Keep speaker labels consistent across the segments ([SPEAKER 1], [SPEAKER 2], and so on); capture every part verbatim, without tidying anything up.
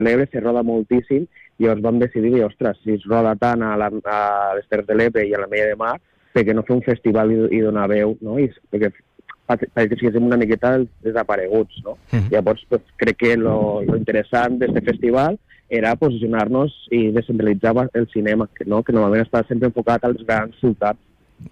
[SPEAKER 1] l'Ebre se roda moltíssim, i llavors vam decidir, i, ostres, si es roda tant a, la, a les Terres de l'Ebre i a la Mella de Mar, perquè no fer un festival i, i donar veu, no? I, perquè perquè siguéssim una miqueta desapareguts, no? Uh-huh. Llavors, pues, crec que lo, lo interessant d'aquest festival era posicionar-nos i descentralitzar el cinema, que, no? que normalment està sempre enfocat als grans ciutats.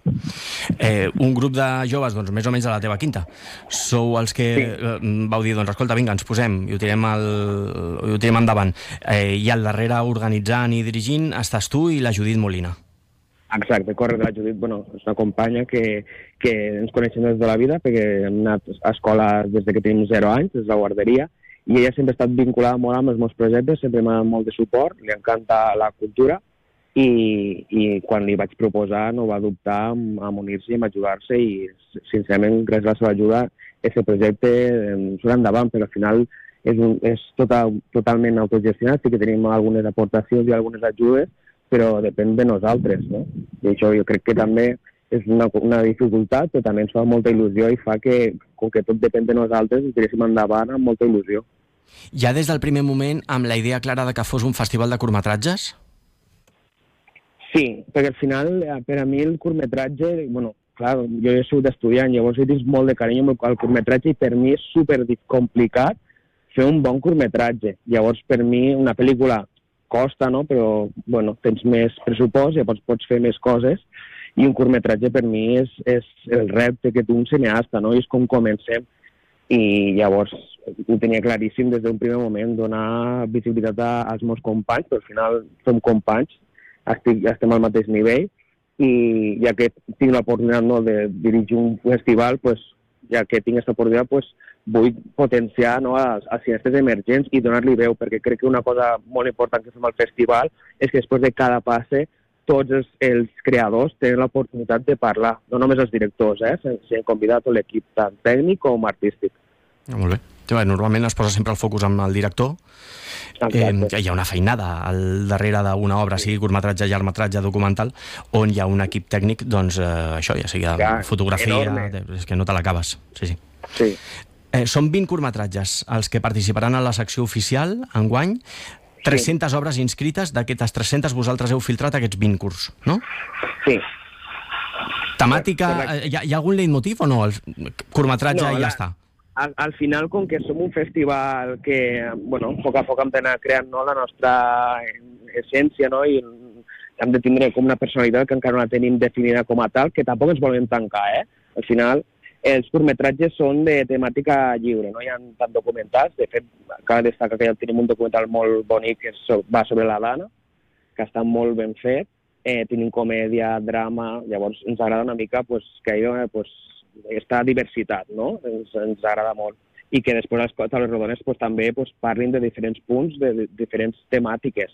[SPEAKER 2] Eh, un grup de joves, doncs, més o menys de la teva quinta, sou els que sí. eh, vau dir, doncs, escolta, vinga, ens posem i ho tirem, el, ho tirem endavant. Eh, I al darrere, organitzant i dirigint, estàs tu i la Judit Molina.
[SPEAKER 1] Exacte, correcte. La Judit, bueno, és una companya que, que ens coneixem des de la vida, perquè hem anat a escola des que tenim zero anys, des de la guarderia, i ella sempre ha estat vinculada molt amb els meus projectes, sempre m'ha donat molt de suport, li encanta la cultura, i, i quan li vaig proposar no va dubtar en unir-se i en ajudar-se, i sincerament, gràcies a la seva ajuda, aquest projecte surt endavant, però al final és, un, és total, totalment autogestionat, sí que tenim algunes aportacions i algunes ajudes, però depèn de nosaltres, no? I això jo crec que també és una, una dificultat, però també ens fa molta il·lusió i fa que, com que tot depèn de nosaltres, ho tiréssim endavant amb molta il·lusió.
[SPEAKER 2] Ja des del primer moment, amb la idea clara de que fos un festival de curtmetratges?
[SPEAKER 1] Sí, perquè al final, per a mi el curtmetratge, bueno, clar, jo he sigut estudiant, llavors he tingut molt de carinyo al curtmetratge i per mi és supercomplicat fer un bon curtmetratge. Llavors, per mi, una pel·lícula costa, no? Però, bueno, tens més pressupost, llavors pots fer més coses, i un curtmetratge per mi és, és el repte que té un cineasta, no? I és com comencem. I llavors ho tenia claríssim des d'un primer moment, donar visibilitat a, als meus companys, però al final som companys, estic, estem al mateix nivell, i ja que tinc l'oportunitat, no, de dirigir un festival, pues, ja que tinc aquesta oportunitat, pues, vull potenciar, no, als, als cineastes emergents i donar-li veu, perquè crec que una cosa molt important que fem al festival és que després de cada passe tots els, els creadors tenen l'oportunitat de parlar, no només els directors, eh? S'han convidat tot l'equip, tant tècnic com artístic.
[SPEAKER 2] Ah, molt bé. Normalment es posa sempre el focus amb el director. Eh, hi ha una feinada al darrere d'una obra, sigui curtmetratge, llargmetratge, documental, on hi ha un equip tècnic, doncs eh, això, ja sigui ja, fotografia, enorme. És que no te l'acabes. Sí, sí.
[SPEAKER 1] Sí.
[SPEAKER 2] Eh, són vint curtmetratges els que participaran a la secció oficial enguany, tres-centes sí. obres inscrites, d'aquestes tres-centes vosaltres heu filtrat aquests vint curts, no?
[SPEAKER 1] Sí.
[SPEAKER 2] Temàtica, hi ha, hi ha algun leitmotiv o no? El curtmetratge no, ja la... està.
[SPEAKER 1] Al, al final, com que som un festival que, bueno, a poc a poc hem d'anar creant, no, la nostra essència, no, i hem de tindre com una personalitat que encara no la tenim definida com a tal, que tampoc ens volem tancar, eh? Al final, els curtmetratges són de temàtica lliure, no hi ha tant documentals. De fet, cal destacar que ja tenim un documental molt bonic que va sobre la Dana, que està molt ben fet, eh, tenim comèdia, drama, llavors ens agrada una mica pues, que hi ha pues, aquesta diversitat, no? Ens, ens agrada molt. I que després les taules rodones pues, també pues, parlin de diferents punts, de, de diferents temàtiques.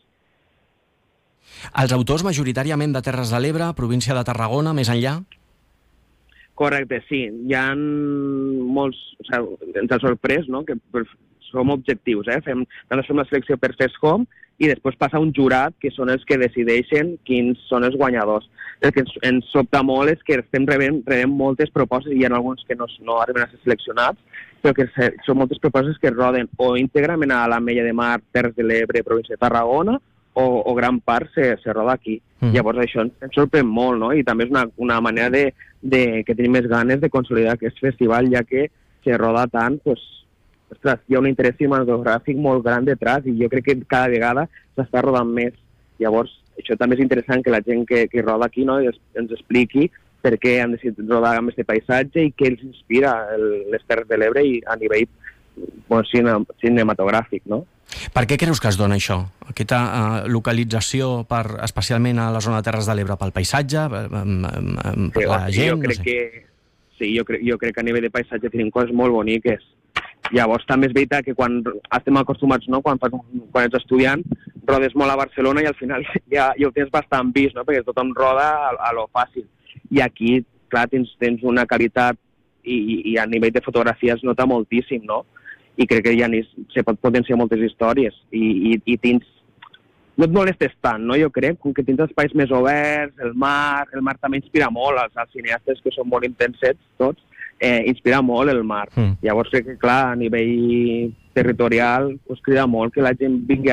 [SPEAKER 2] Els autors majoritàriament de Terres de l'Ebre, província de Tarragona, més enllà?
[SPEAKER 1] Correcte, sí. Hi ha molts... O sigui, ens ha sorprès, no?, que som objectius, eh? Fem, nosaltres fem la selecció per Fest Home i després passa un jurat que són els que decideixen quins són els guanyadors. El que ens, ens sobta molt és que estem rebent, rebent moltes propostes, i hi ha alguns que no, no arriben a ser seleccionats, però que se, són moltes propostes que roden o íntegrament a la Mella de Mar, Terres de l'Ebre, província de Tarragona, o, o gran part se, se roda aquí. Mm. Llavors això ens, ens sorprèn molt, no? I també és una, una manera de, de que tenim més ganes de consolidar aquest festival, ja que se roda tant, pues, ostres, hi ha un interès cinematogràfic molt gran detrás i jo crec que cada vegada s'està rodant més. Llavors, això també és interessant que la gent que, que roda aquí, no, ens, ens expliqui per què han decidit rodar amb aquest paisatge i què els inspira el, les Terres de l'Ebre i a nivell bon, cine, cinematogràfic, no?
[SPEAKER 2] Per què creus que es dona això? Aquesta uh, localització per, especialment a la zona de Terres de l'Ebre pel paisatge, per, per, per
[SPEAKER 1] sí,
[SPEAKER 2] la gent?
[SPEAKER 1] Jo crec
[SPEAKER 2] no sé.
[SPEAKER 1] que, sí, jo, cre jo crec que a nivell de paisatge tenim coses molt boniques. Llavors també és veritat que quan estem acostumats, no? quan, quan ets estudiant, rodes molt a Barcelona i al final ja, ja ho tens bastant vist, no? Perquè tothom roda a, a lo fàcil. I aquí, clar, tens, tens una qualitat i, i, i a nivell de fotografia es nota moltíssim, no? I crec que ja ni, se pot potenciar moltes històries i, i, i tens... No et molestes tant, no? Jo crec que tens espais més oberts, el mar, el mar també inspira molt als, als cineastes que són molt intensets tots, eh, inspira molt el mar. Mm. Llavors crec que, clar, a nivell territorial us crida molt que la gent vingui